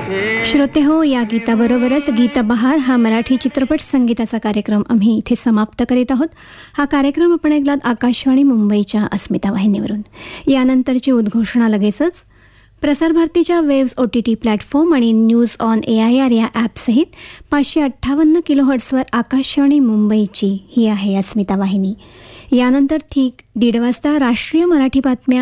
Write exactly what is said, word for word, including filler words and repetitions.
श्रोते हो, या गीताबरोबरच गीतबहार हा मराठी चित्रपट संगीताचा कार्यक्रम आम्ही इथे समाप्त करीत आहोत. हा कार्यक्रम आपण ऐकलात आकाशवाणी मुंबईच्या अस्मिता वाहिनीवरून. यानंतरची उद्घोषणा लगेचच. प्रसार भारतीच्या waves O T T platform आणि news on A I R या ॲपसहित पाचशे अठ्ठावन्न किलोहर्ट्सवर आकाशवाणी मुंबईची ही आहे अस्मिता वाहिनी. यानंतर ठीक दीड वाजता राष्ट्रीय मराठी बातम्या